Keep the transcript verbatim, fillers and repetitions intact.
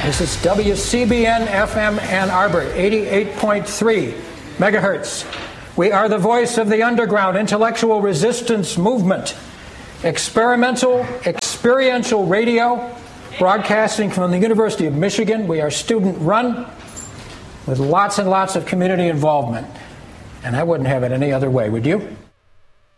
This is W C B N F M Ann Arbor, eighty-eight point three megahertz. We are the voice of the underground intellectual resistance movement. Experimental, experiential radio, broadcasting from the University of Michigan. We are student-run with lots and lots of community involvement. And I wouldn't have it any other way, would you?